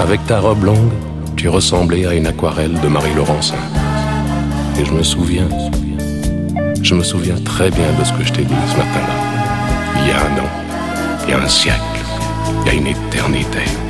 Avec ta robe longue, tu ressemblais à une aquarelle de Marie Laurencin. Et je me souviens très bien de ce que je t'ai dit ce matin-là. Il y a un an, il y a un siècle, il y a une éternité.